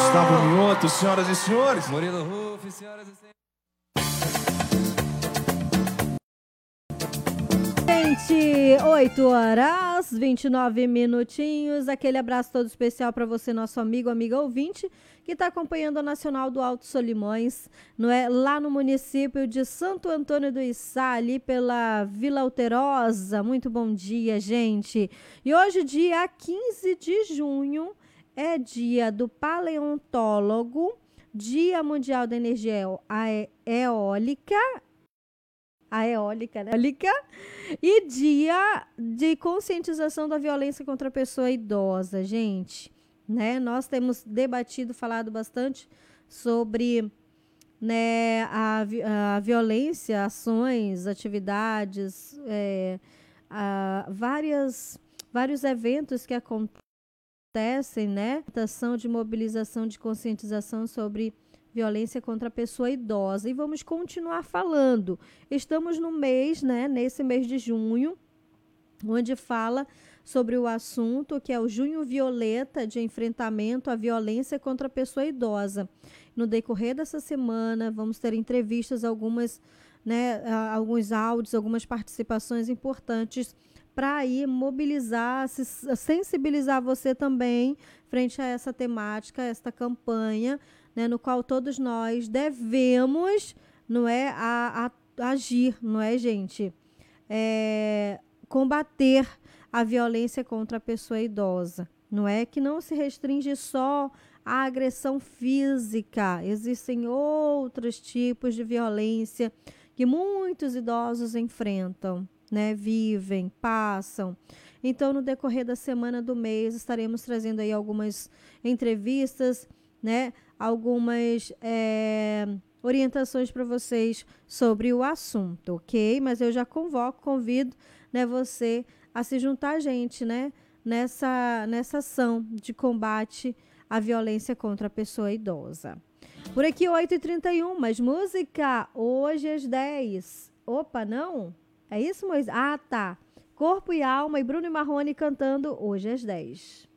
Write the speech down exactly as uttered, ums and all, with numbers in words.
Gustavo Mioto, senhoras e senhores. Murilo Ruff, senhoras e senhores. Gente, oito horas, vinte e nove minutinhos. Aquele abraço todo especial para você, nosso amigo, amiga ouvinte, que está acompanhando a Nacional do Alto Solimões, não é? Lá no município de Santo Antônio do Içá, ali pela Vila Alterosa. Muito bom dia, gente. E hoje, dia quinze de junho, é dia do paleontólogo, Dia Mundial da Energia Eólica, a eólica, né? Eólica, e dia de conscientização da violência contra a pessoa idosa, gente, né? Nós temos debatido, falado bastante sobre, né, a, a violência, ações, atividades, é, a, várias, vários eventos que acontecem, né? Ação de mobilização, de conscientização sobre violência contra a pessoa idosa. E vamos continuar falando. Estamos no mês, né, nesse mês de junho, onde fala sobre o assunto que é o Junho Violeta, de enfrentamento à violência contra a pessoa idosa. No decorrer dessa semana, vamos ter entrevistas, algumas, né, alguns áudios, algumas participações importantes para aí mobilizar, sensibilizar você também frente a essa temática, esta campanha, né, no qual todos nós devemos, não é, a, a, agir, não é, gente? É, combater a violência contra a pessoa idosa, não é? Que não se restringe só à agressão física, existem outros tipos de violência que muitos idosos enfrentam, né? Vivem, passam. Então, no decorrer da semana do mês, estaremos trazendo aí algumas entrevistas, né? Algumas é, orientações para vocês sobre o assunto, ok? Mas eu já convoco, convido, né, você a se juntar a gente, né, nessa, nessa ação de combate à violência contra a pessoa idosa. Por aqui, oito e trinta e um, mas música hoje às dez. Opa, não? É isso, Moisés? Ah, tá. Corpo e Alma e Bruno e Marrone cantando hoje às dez.